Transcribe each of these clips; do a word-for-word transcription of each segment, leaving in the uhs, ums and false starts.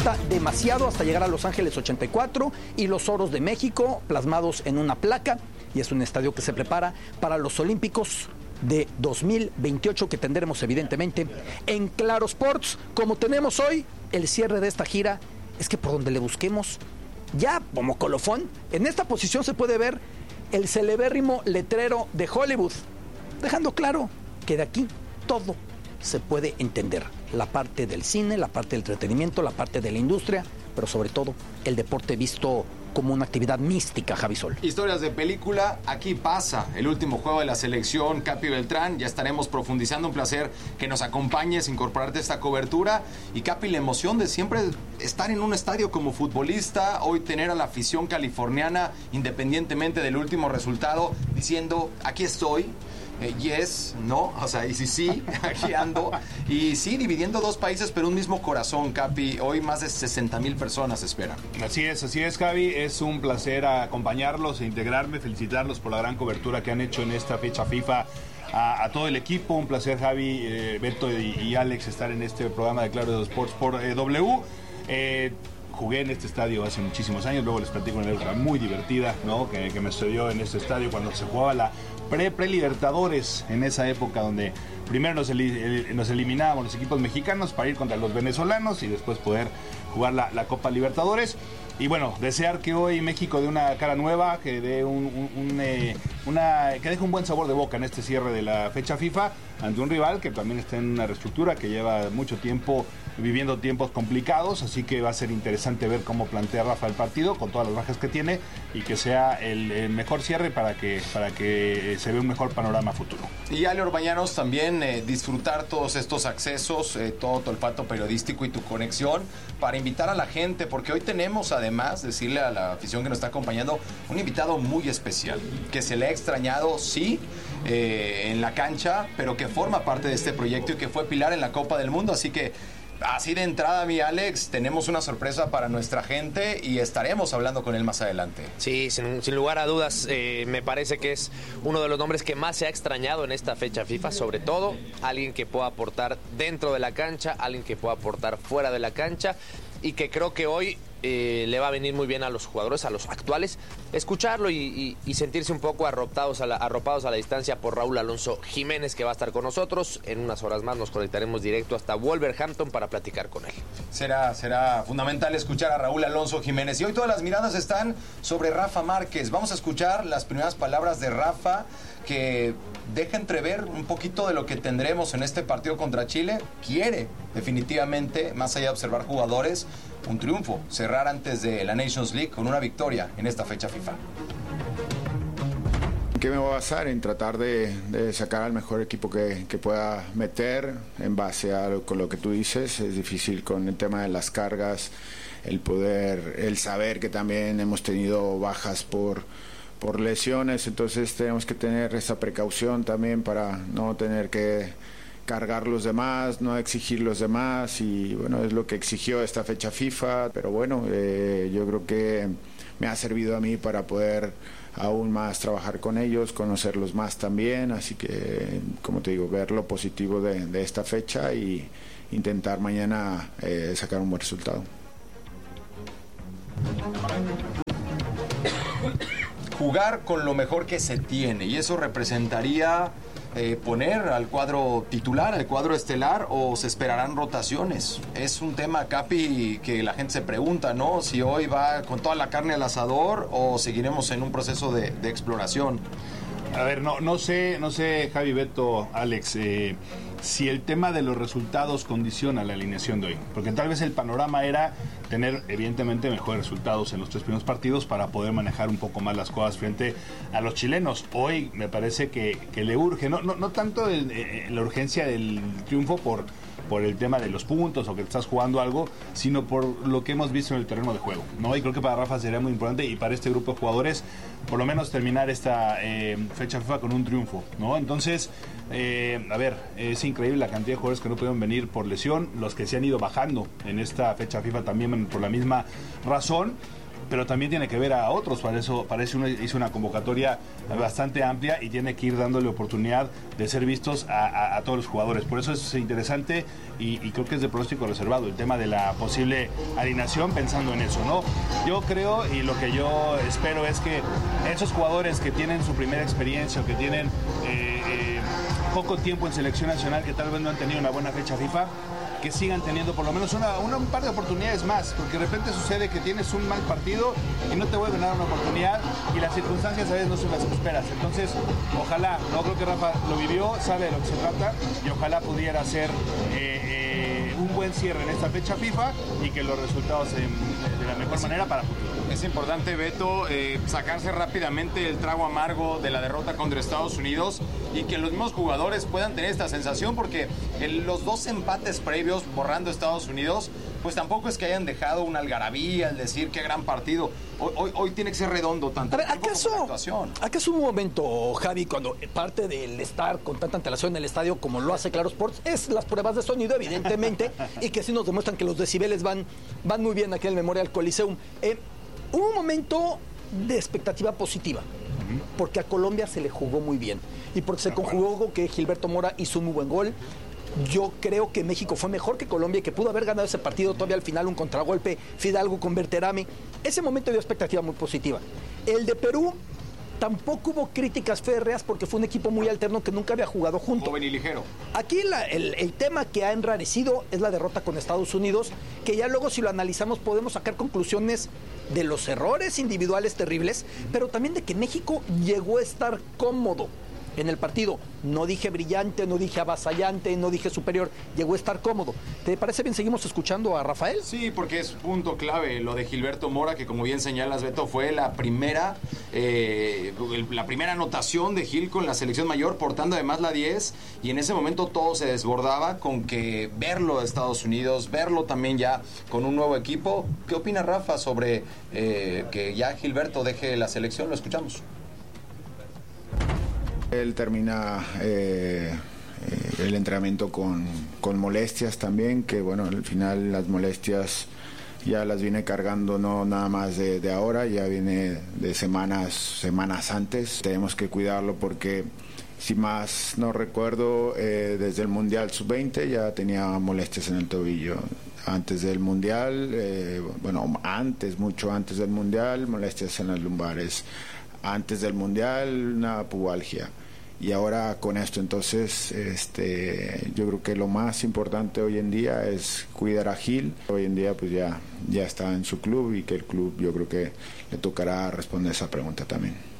falta demasiado hasta llegar a Los Ángeles ochenta y cuatro y los oros de México plasmados en una placa, y es un estadio que se prepara para los Olímpicos de dos mil veintiocho que tendremos evidentemente en Claro Sports. Como tenemos hoy el cierre de esta gira, es que por donde le busquemos, ya como colofón, en esta posición se puede ver el celebérrimo letrero de Hollywood, dejando claro que de aquí todo se puede entender. La parte del cine, la parte del entretenimiento, la parte de la industria, pero sobre todo el deporte visto como una actividad mística, Javi Sol. Historias de película, aquí pasa el último juego de la selección, Capi Beltrán, ya estaremos profundizando, un placer que nos acompañes, incorporarte a esta cobertura, y Capi, la emoción de siempre estar en un estadio como futbolista, hoy tener a la afición californiana, independientemente del último resultado, diciendo, aquí estoy, Eh, yes, no, o sea, y sí, sí, aquí ando. Y sí, dividiendo dos países, pero un mismo corazón, Capi. Hoy más de sesenta mil personas esperan. Así es, así es, Javi. Es un placer acompañarlos e integrarme, felicitarlos por la gran cobertura que han hecho en esta fecha FIFA. A, a todo el equipo, un placer, Javi, eh, Beto y, y Alex, estar en este programa de Claro Sports por eh, W. Eh, Jugué en este estadio hace muchísimos años, luego les platico una anécdota muy divertida, ¿no? que, que me sucedió en este estadio cuando se jugaba la pre, pre-Libertadores, en esa época donde primero nos, el, nos eliminábamos los equipos mexicanos para ir contra los venezolanos y después poder jugar la, la Copa Libertadores. Y bueno, desear que hoy México dé una cara nueva, que dé un, un, un, eh, una, que deje un buen sabor de boca en este cierre de la fecha FIFA ante un rival que también está en una reestructura, que lleva mucho tiempo viviendo tiempos complicados, así que va a ser interesante ver cómo plantea Rafa el partido con todas las bajas que tiene y que sea el, el mejor cierre para que, para que se vea un mejor panorama futuro. Y Ale Orbañanos, también eh, disfrutar todos estos accesos, eh, todo tu olfato periodístico y tu conexión para invitar a la gente, porque hoy tenemos además, decirle a la afición que nos está acompañando, un invitado muy especial, que se le ha extrañado, sí, eh, en la cancha, pero que forma parte de este proyecto y que fue pilar en la Copa del Mundo, así que así de entrada, mi Alex, tenemos una sorpresa para nuestra gente y estaremos hablando con él más adelante. Sí, sin, sin lugar a dudas, eh, me parece que es uno de los nombres que más se ha extrañado en esta fecha FIFA, sobre todo alguien que pueda aportar dentro de la cancha, alguien que pueda aportar fuera de la cancha, y que creo que hoy eh, le va a venir muy bien a los jugadores, a los actuales, escucharlo y, y, y sentirse un poco arropados a, la, arropados a la distancia por Raúl Alonso Jiménez, que va a estar con nosotros. En unas horas más nos conectaremos directo hasta Wolverhampton para platicar con él. Será, será fundamental escuchar a Raúl Alonso Jiménez. Y hoy todas las miradas están sobre Rafa Márquez. Vamos a escuchar las primeras palabras de Rafa, que deja entrever un poquito de lo que tendremos en este partido contra Chile. Quiere definitivamente, más allá de observar jugadores, un triunfo, cerrar antes de la Nations League con una victoria en esta fecha FIFA. ¿Qué me voy a basar? En tratar de, de sacar al mejor equipo que, que pueda meter en base a lo, con lo que tú dices. Es difícil con el tema de las cargas, el poder, el saber que también hemos tenido bajas por por lesiones, entonces tenemos que tener esa precaución también para no tener que cargar los demás, no exigir los demás, y bueno, es lo que exigió esta fecha FIFA, pero bueno, eh, yo creo que me ha servido a mí para poder aún más trabajar con ellos, conocerlos más también, así que, como te digo, ver lo positivo de, de esta fecha y intentar mañana eh, sacar un buen resultado. Jugar con lo mejor que se tiene, y eso representaría eh, poner al cuadro titular, al cuadro estelar, o se esperarán rotaciones. Es un tema, Capi, que la gente se pregunta, ¿no? Si hoy va con toda la carne al asador o seguiremos en un proceso de, de exploración. A ver, no, no sé, no sé, Javi, Beto, Alex, eh, si el tema de los resultados condiciona la alineación de hoy, porque tal vez el panorama era tener evidentemente mejores resultados en los tres primeros partidos para poder manejar un poco más las cosas frente a los chilenos. Hoy me parece que, que le urge, no, no, no tanto el, eh, la urgencia del triunfo por, por el tema de los puntos o que estás jugando algo, sino por lo que hemos visto en el terreno de juego, ¿no? Y creo que para Rafa sería muy importante, y para este grupo de jugadores, por lo menos terminar esta eh, fecha FIFA con un triunfo, ¿no? Entonces, eh, a ver, es increíble la cantidad de jugadores que no pudieron venir por lesión, los que se han ido bajando en esta fecha FIFA también por la misma razón, pero también tiene que ver a otros, para eso, para eso hizo una convocatoria bastante amplia y tiene que ir dándole oportunidad de ser vistos a, a, a todos los jugadores. Por eso es interesante y, y creo que es de pronóstico reservado el tema de la posible alineación, pensando en eso, ¿no? Yo creo y lo que yo espero es que esos jugadores que tienen su primera experiencia o que tienen eh, eh, poco tiempo en selección nacional, que tal vez no han tenido una buena fecha FIFA, que sigan teniendo por lo menos una, una, un par de oportunidades más, porque de repente sucede que tienes un mal partido y no te vuelven a dar una oportunidad y las circunstancias a veces no son las que esperas. Entonces, ojalá, no creo que Rafa lo vivió, sabe de lo que se trata y ojalá pudiera ser eh, eh, un buen cierre en esta fecha FIFA y que los resultados se, de, de la mejor manera para futuro. Es importante, Beto, eh, sacarse rápidamente el trago amargo de la derrota contra Estados Unidos y que los mismos jugadores puedan tener esta sensación, porque en los dos empates previos borrando Estados Unidos, pues tampoco es que hayan dejado una algarabía al decir qué gran partido. Hoy, hoy, hoy tiene que ser redondo tanto. A ver, ¿acaso, ¿acaso un momento, Javi, cuando parte del estar con tanta antelación en el estadio como lo hace Claro Sports, es las pruebas de sonido, evidentemente, y que sí nos demuestran que los decibeles van, van muy bien aquí en el Memorial Coliseum? Eh, hubo un momento de expectativa positiva, porque a Colombia se le jugó muy bien y porque se conjugó que Gilberto Mora hizo un muy buen gol. Yo creo que México fue mejor que Colombia y que pudo haber ganado ese partido. Todavía al final un contragolpe, Fidalgo con Berterame. Ese momento dio expectativa muy positiva. El de Perú tampoco hubo críticas férreas porque fue un equipo muy alterno que nunca había jugado junto. Joven y ligero. Aquí la, el, el tema que ha enrarecido es la derrota con Estados Unidos, que ya luego si lo analizamos podemos sacar conclusiones de los errores individuales terribles, pero también de que México llegó a estar cómodo en el partido. No dije brillante, no dije avasallante, no dije superior, llegó a estar cómodo. ¿Te parece bien? ¿Seguimos escuchando a Rafael? Sí, porque es punto clave lo de Gilberto Mora, que como bien señalas, Beto, fue la primera eh, la primera anotación de Gil con la selección mayor, portando además la diez, y en ese momento todo se desbordaba con que verlo de Estados Unidos, verlo también ya con un nuevo equipo. ¿Qué opina Rafa sobre eh, que ya Gilberto deje la selección? Lo escuchamos. Él termina eh, eh, el entrenamiento con, con molestias también, que bueno, al final las molestias ya las viene cargando no nada más de, de ahora, ya viene de semanas, semanas antes. Tenemos que cuidarlo porque, si más no recuerdo, eh, desde el Mundial sub veinte ya tenía molestias en el tobillo. Antes del Mundial, eh, bueno, antes, mucho antes del Mundial, molestias en las lumbares. Antes del Mundial, una pubalgia. Y ahora con esto, entonces, este, yo creo que lo más importante hoy en día es cuidar a Gil. Hoy en día, pues ya, ya está en su club y que el club, yo creo que le tocará responder esa pregunta también.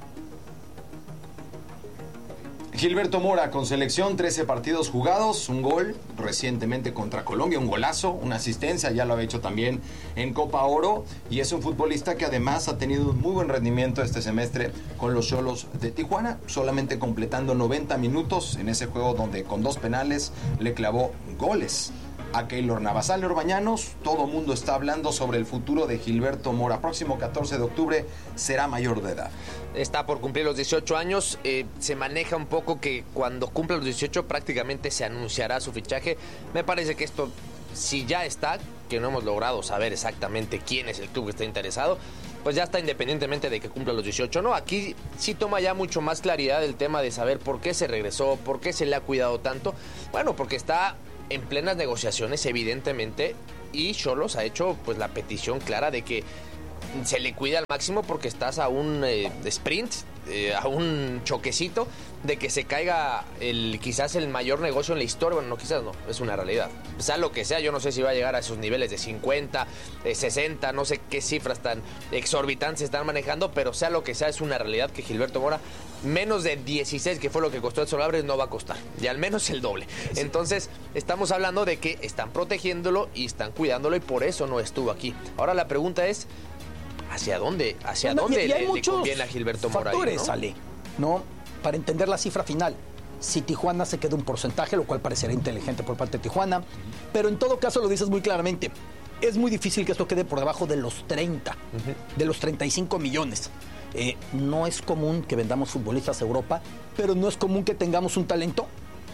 Gilberto Mora con selección, trece partidos jugados, un gol recientemente contra Colombia, un golazo, una asistencia, ya lo ha hecho también en Copa Oro, y es un futbolista que además ha tenido un muy buen rendimiento este semestre con los Xolos de Tijuana, solamente completando noventa minutos en ese juego donde con dos penales le clavó goles a Keylor Navas. Ale Orbañanos, todo mundo está hablando sobre el futuro de Gilberto Mora. Próximo catorce de octubre será mayor de edad. Está por cumplir los dieciocho años. Eh, se maneja un poco que cuando cumpla los dieciocho prácticamente se anunciará su fichaje. Me parece que esto, si ya está, que no hemos logrado saber exactamente quién es el club que está interesado, pues ya está, independientemente de que cumpla los dieciocho. No, aquí sí toma ya mucho más claridad el tema de saber por qué se regresó, por qué se le ha cuidado tanto. Bueno, porque está en plenas negociaciones, evidentemente, y Xolos ha hecho pues la petición clara de que se le cuida al máximo porque estás a un eh, sprint, eh, a un choquecito de que se caiga el quizás el mayor negocio en la historia. Bueno, no, quizás no, es una realidad. Sea lo que sea, yo no sé si va a llegar a esos niveles de cincuenta, de sesenta, no sé qué cifras tan exorbitantes están manejando, pero sea lo que sea, es una realidad que Gilberto Mora menos de dieciséis, que fue lo que costó el Solabres, no va a costar, y al menos el doble. Sí. Entonces, estamos hablando de que están protegiéndolo y están cuidándolo, y por eso no estuvo aquí. Ahora la pregunta es, ¿hacia dónde? ¿Hacia no, dónde y, y le, le conviene a Gilberto Mora? Factores, ¿no? sale, ¿no? Para entender la cifra final. Si Tijuana se queda un porcentaje, lo cual parecería inteligente por parte de Tijuana, pero en todo caso lo dices muy claramente, es muy difícil que esto quede por debajo de los treinta, uh-huh. de los treinta y cinco millones. Eh, no es común que vendamos futbolistas a Europa, pero no es común que tengamos un talento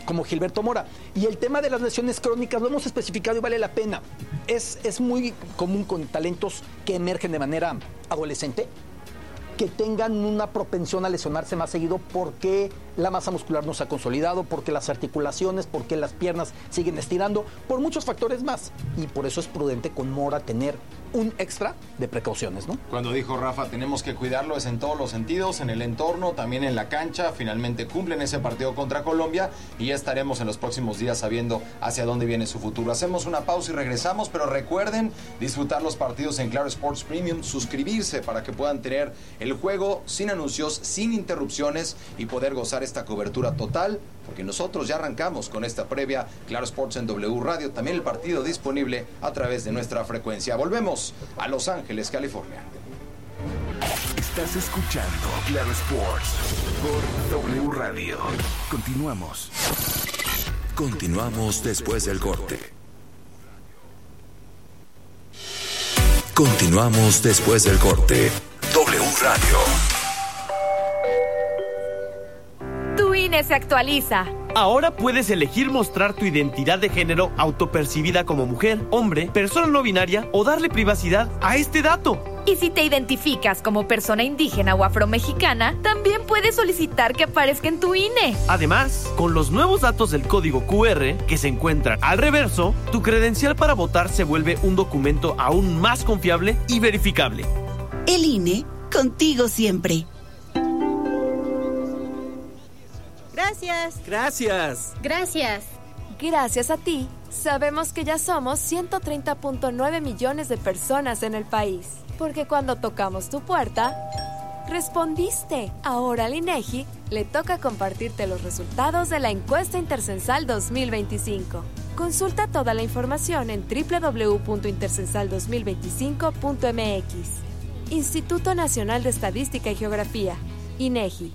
como Gilberto Mora. Y el tema de las lesiones crónicas lo hemos especificado y vale la pena. Es, es muy común con talentos que emergen de manera adolescente, que tengan una propensión a lesionarse más seguido porque la masa muscular no se ha consolidado, porque las articulaciones, porque las piernas siguen estirando, por muchos factores más. Y por eso es prudente con Mora tener un extra de precauciones, ¿no? Cuando dijo Rafa, tenemos que cuidarlo, es en todos los sentidos, en el entorno, también en la cancha. Finalmente cumplen ese partido contra Colombia y ya estaremos en los próximos días sabiendo hacia dónde viene su futuro. Hacemos una pausa y regresamos, pero recuerden disfrutar los partidos en Claro Sports Premium, suscribirse para que puedan tener el juego sin anuncios, sin interrupciones y poder gozar esta cobertura total, porque nosotros ya arrancamos con esta previa. Claro Sports en W Radio, también el partido disponible a través de nuestra frecuencia. Volvemos a Los Ángeles, California. Estás escuchando Claro Sports por W Radio. Continuamos. Continuamos después del corte. Continuamos después del corte. W Radio. Tu I N E se actualiza. Ahora puedes elegir mostrar tu identidad de género autopercibida como mujer, hombre, persona no binaria o darle privacidad a este dato. Y si te identificas como persona indígena o afromexicana, también puedes solicitar que aparezca en tu I N E. Además, con los nuevos datos del código Q R que se encuentran al reverso, tu credencial para votar se vuelve un documento aún más confiable y verificable. El I N E, contigo siempre. Gracias. Gracias. Gracias. Gracias a ti, sabemos que ya somos ciento treinta punto nueve millones de personas en el país. Porque cuando tocamos tu puerta, respondiste. Ahora al INEGI le toca compartirte los resultados de la encuesta intercensal dos mil veinticinco. Consulta toda la información en doble u doble u doble u punto intercensal dos mil veinticinco punto m x. Instituto Nacional de Estadística y Geografía, INEGI.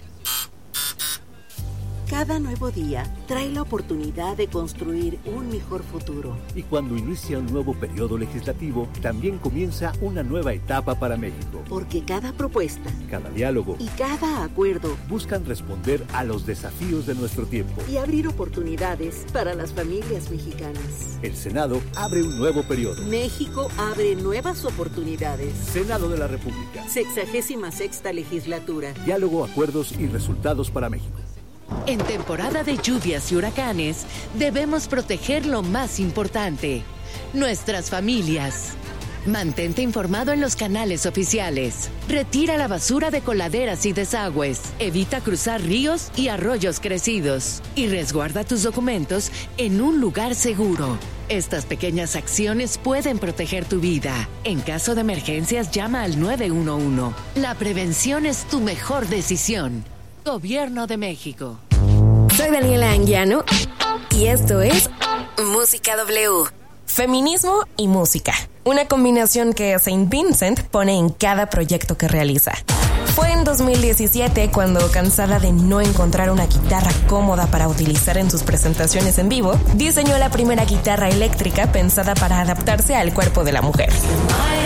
Cada nuevo día trae la oportunidad de construir un mejor futuro. Y cuando inicia un nuevo periodo legislativo, también comienza una nueva etapa para México. Porque cada propuesta, cada diálogo y cada acuerdo buscan responder a los desafíos de nuestro tiempo y abrir oportunidades para las familias mexicanas. El Senado abre un nuevo periodo. México abre nuevas oportunidades. Senado de la República. Sexagésima sexta legislatura. Diálogo, acuerdos y resultados para México. En temporada de lluvias y huracanes, debemos proteger lo más importante, nuestras familias. Mantente informado en los canales oficiales. Retira la basura de coladeras y desagües. Evita cruzar ríos y arroyos crecidos. Y resguarda tus documentos en un lugar seguro. Estas pequeñas acciones pueden proteger tu vida. En caso de emergencias, llama al nueve uno uno. La prevención es tu mejor decisión. Gobierno de México. Soy Daniela Anguiano y esto es Música W. Feminismo y música. Una combinación que Saint Vincent pone en cada proyecto que realiza. Fue en dos mil diecisiete cuando, cansada de no encontrar una guitarra cómoda para utilizar en sus presentaciones en vivo, diseñó la primera guitarra eléctrica pensada para adaptarse al cuerpo de la mujer.